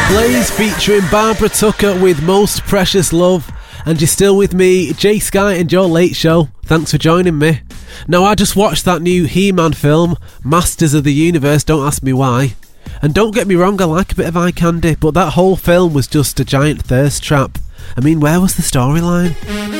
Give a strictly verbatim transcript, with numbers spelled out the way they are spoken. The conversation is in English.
Blaze featuring Barbara Tucker with Most Precious Love. And you're still with me, Jay Sky and Your Late Show. Thanks for joining me. Now, I just watched that new He-Man film, Masters of the Universe, don't ask me why. And don't get me wrong, I like a bit of eye candy, but that whole film was just a giant thirst trap. I mean, where was the storyline?